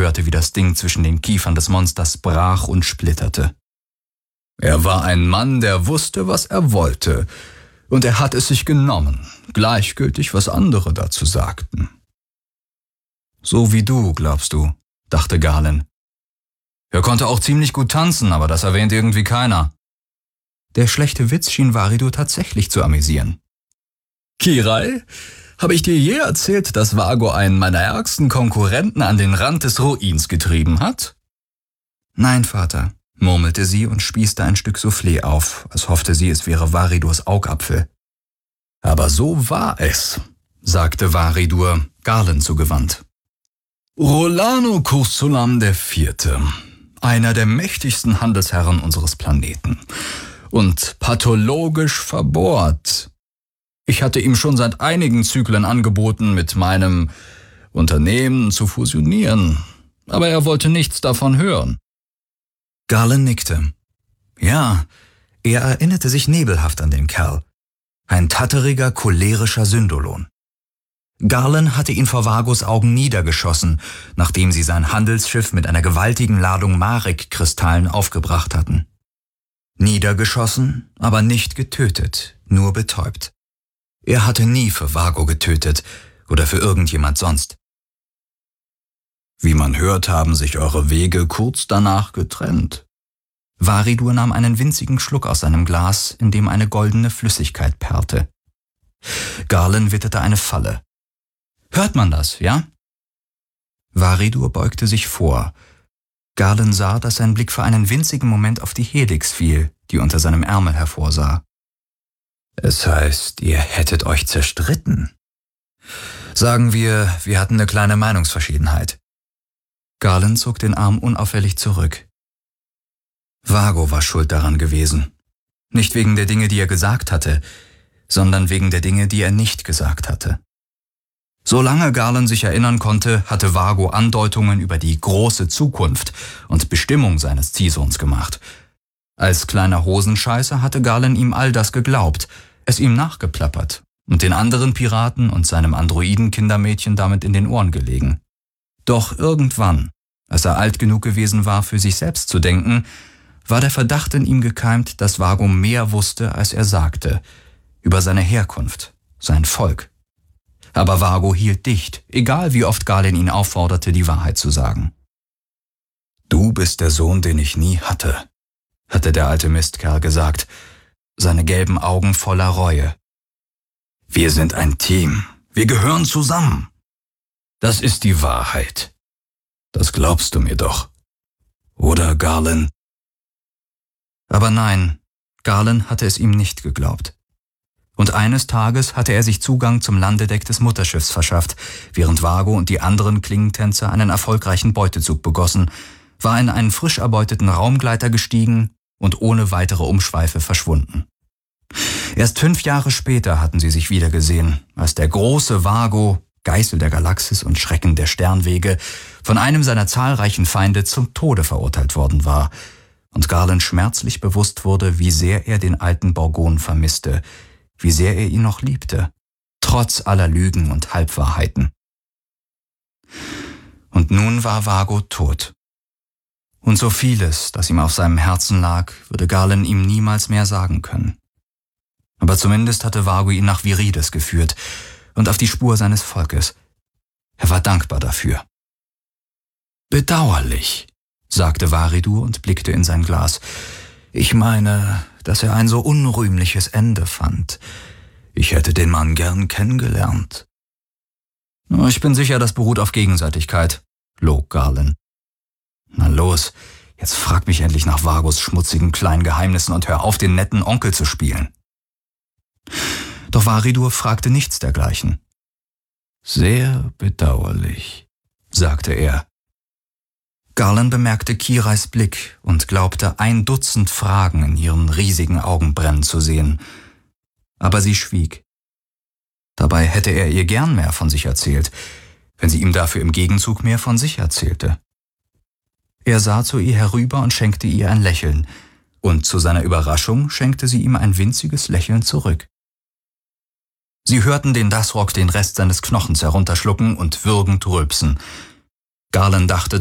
hörte, wie das Ding zwischen den Kiefern des Monsters brach und splitterte. Er war ein Mann, der wusste, was er wollte, und er hat es sich genommen, gleichgültig, was andere dazu sagten. »So wie du, glaubst du«, dachte Galen. Er konnte auch ziemlich gut tanzen, aber das erwähnt irgendwie keiner. Der schlechte Witz schien Varidur tatsächlich zu amüsieren. »Kirai, habe ich dir je erzählt, dass Vago einen meiner ärgsten Konkurrenten an den Rand des Ruins getrieben hat?« »Nein, Vater«, murmelte sie und spießte ein Stück Soufflé auf, als hoffte sie, es wäre Varidurs Augapfel. »Aber so war es«, sagte Varidur, Galen zugewandt. »Rolano Cursulam IV., einer der mächtigsten Handelsherren unseres Planeten und pathologisch verbohrt. Ich hatte ihm schon seit einigen Zyklen angeboten, mit meinem Unternehmen zu fusionieren, aber er wollte nichts davon hören.« Galen nickte. Ja, er erinnerte sich nebelhaft an den Kerl. Ein tatteriger, cholerischer Syndolon. Galen hatte ihn vor Vagos Augen niedergeschossen, nachdem sie sein Handelsschiff mit einer gewaltigen Ladung Marek-Kristallen aufgebracht hatten. Niedergeschossen, aber nicht getötet, nur betäubt. Er hatte nie für Vago getötet oder für irgendjemand sonst. »Wie man hört, haben sich eure Wege kurz danach getrennt.« Varidur nahm einen winzigen Schluck aus seinem Glas, in dem eine goldene Flüssigkeit perlte. Galen witterte eine Falle. »Hört man das, ja?« Varidur beugte sich vor. Galen sah, dass sein Blick für einen winzigen Moment auf die Helix fiel, die unter seinem Ärmel hervorsah. »Es heißt, ihr hättet euch zerstritten?« »Sagen wir hatten eine kleine Meinungsverschiedenheit.« Galen zog den Arm unauffällig zurück. Vago war schuld daran gewesen. Nicht wegen der Dinge, die er gesagt hatte, sondern wegen der Dinge, die er nicht gesagt hatte. Solange Galen sich erinnern konnte, hatte Vago Andeutungen über die große Zukunft und Bestimmung seines Ziehsohns gemacht. Als kleiner Hosenscheißer hatte Galen ihm all das geglaubt, es ihm nachgeplappert und den anderen Piraten und seinem Androiden-Kindermädchen damit in den Ohren gelegen. Doch irgendwann, als er alt genug gewesen war, für sich selbst zu denken, war der Verdacht in ihm gekeimt, dass Vago mehr wusste, als er sagte, über seine Herkunft, sein Volk. Aber Vago hielt dicht, egal wie oft Galen ihn aufforderte, die Wahrheit zu sagen. »Du bist der Sohn, den ich nie hatte«, hatte der alte Mistkerl gesagt, seine gelben Augen voller Reue. »Wir sind ein Team, wir gehören zusammen. Das ist die Wahrheit. Das glaubst du mir doch, oder, Galen?« Aber nein, Galen hatte es ihm nicht geglaubt. Und eines Tages hatte er sich Zugang zum Landedeck des Mutterschiffs verschafft, während Vago und die anderen Klingentänzer einen erfolgreichen Beutezug begossen, war in einen frisch erbeuteten Raumgleiter gestiegen und ohne weitere Umschweife verschwunden. Erst 5 Jahre später hatten sie sich wiedergesehen, als der große Vago, Geißel der Galaxis und Schrecken der Sternwege, von einem seiner zahlreichen Feinde zum Tode verurteilt worden war und Galen schmerzlich bewusst wurde, wie sehr er den alten Borgon vermisste, wie sehr er ihn noch liebte, trotz aller Lügen und Halbwahrheiten. Und nun war Vago tot. Und so vieles, das ihm auf seinem Herzen lag, würde Galen ihm niemals mehr sagen können. Aber zumindest hatte Vago ihn nach Virides geführt und auf die Spur seines Volkes. Er war dankbar dafür. »Bedauerlich«, sagte Varidur und blickte in sein Glas. »Ich meine, dass er ein so unrühmliches Ende fand. Ich hätte den Mann gern kennengelernt.« »Ich bin sicher, das beruht auf Gegenseitigkeit«, log Galen. »Na los, jetzt frag mich endlich nach Vagos schmutzigen kleinen Geheimnissen und hör auf, den netten Onkel zu spielen.« Doch Varidur fragte nichts dergleichen. »Sehr bedauerlich«, sagte er. Galen bemerkte Kirais Blick und glaubte, 1 Dutzend Fragen in ihren riesigen Augen brennen zu sehen. Aber sie schwieg. Dabei hätte er ihr gern mehr von sich erzählt, wenn sie ihm dafür im Gegenzug mehr von sich erzählte. Er sah zu ihr herüber und schenkte ihr ein Lächeln, und zu seiner Überraschung schenkte sie ihm ein winziges Lächeln zurück. Sie hörten den Dasrock den Rest seines Knochens herunterschlucken und würgend rülpsen. Galen dachte,